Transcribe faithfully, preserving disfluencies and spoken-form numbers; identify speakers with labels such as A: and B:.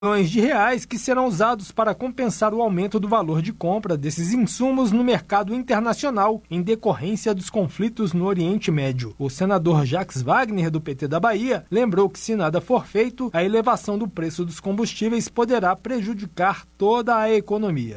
A: milhões de reais que serão usados para compensar o aumento do valor de compra desses insumos no mercado internacional em decorrência dos conflitos no Oriente Médio. O senador Jacques Wagner, do P T da Bahia, lembrou que, se nada for feito, a elevação do preço dos combustíveis poderá prejudicar toda a economia.